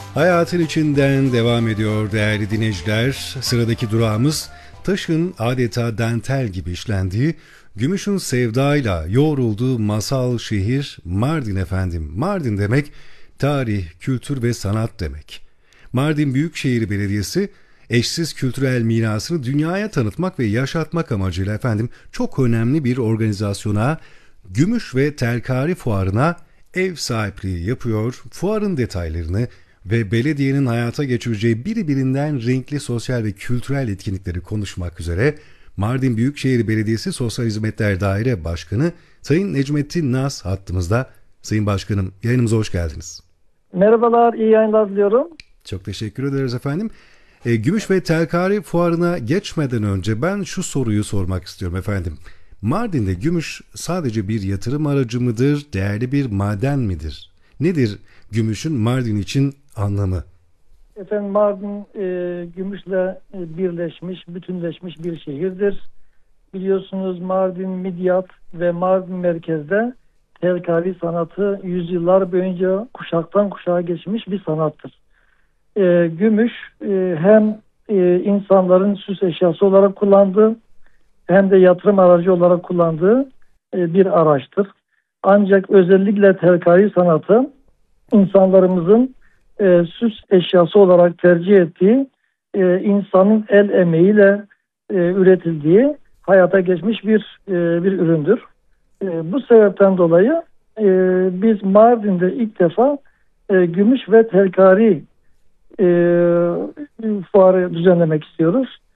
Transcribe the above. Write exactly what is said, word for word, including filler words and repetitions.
Hayatın içinden devam ediyor değerli dinleyiciler. Sıradaki durağımız taşın adeta dantel gibi işlendiği, gümüşün sevdayla yoğrulduğu masal şehir Mardin efendim. Mardin demek tarih, kültür ve sanat demek. Mardin Büyükşehir Belediyesi eşsiz kültürel mirasını dünyaya tanıtmak ve yaşatmak amacıyla efendim çok önemli bir organizasyona, Gümüş ve Telkari Fuarı'na ev sahipliği yapıyor. Fuarın detaylarını ve belediyenin hayata geçireceği birbirinden renkli sosyal ve kültürel etkinlikleri konuşmak üzere Mardin Büyükşehir Belediyesi Sosyal Hizmetler Daire Başkanı Sayın Necmettin Naz hattımızda. Sayın Başkanım, yayınımıza hoş geldiniz. Merhabalar, iyi yayınlar diliyorum. Çok teşekkür ederiz efendim. E, Gümüş ve Telkari Fuarı'na geçmeden önce ben şu soruyu sormak istiyorum efendim. Mardin'de gümüş sadece bir yatırım aracı mıdır, değerli bir maden midir? Nedir gümüşün Mardin için anlamı? Efendim Mardin e, gümüşle e, birleşmiş, bütünleşmiş bir şehirdir. Biliyorsunuz Mardin Midyat ve Mardin merkezde telkari sanatı yüzyıllar boyunca kuşaktan kuşağa geçmiş bir sanattır. E, gümüş e, hem e, insanların süs eşyası olarak kullandığı hem de yatırım aracı olarak kullandığı e, bir araçtır. Ancak özellikle telkari sanatı insanlarımızın e, süs eşyası olarak tercih ettiği, e, insanın el emeğiyle e, üretildiği, hayata geçmiş bir e, bir üründür. E, bu sebepten dolayı e, biz Mardin'de ilk defa e, gümüş ve telkari e, fuarı düzenlemek istiyoruz.